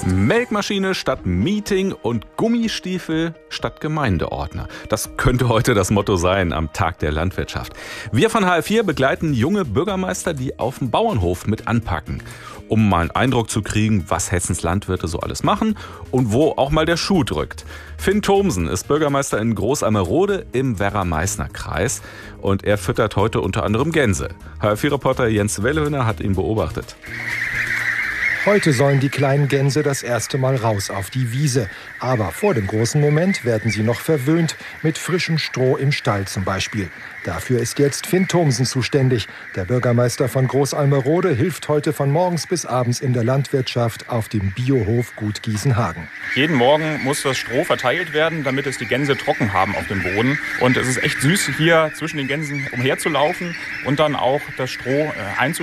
Melkmaschine statt Meeting und Gummistiefel statt Gemeindeordner. Das könnte heute das Motto sein am Tag der Landwirtschaft. Wir von HR4 begleiten junge Bürgermeister, die auf dem Bauernhof mit anpacken, um mal einen Eindruck zu kriegen, was Hessens Landwirte so alles machen und wo auch mal der Schuh drückt. Finn Thomsen ist Bürgermeister in Großalmerode im Werra-Meißner-Kreis und er füttert heute unter anderem Gänse. HR4-Reporter Jens Wellhöhner hat ihn beobachtet. Heute sollen die kleinen Gänse das erste Mal raus auf die Wiese. Aber vor dem großen Moment werden sie noch verwöhnt, mit frischem Stroh im Stall zum Beispiel. Dafür ist jetzt Finn Thomsen zuständig. Der Bürgermeister von Großalmerode hilft heute von morgens bis abends in der Landwirtschaft auf dem Biohof Gut Gießenhagen. Jeden Morgen muss das Stroh verteilt werden, damit es die Gänse trocken haben auf dem Boden. Und es ist echt süß, hier zwischen den Gänsen umherzulaufen und dann auch das Stroh einzuschlagen.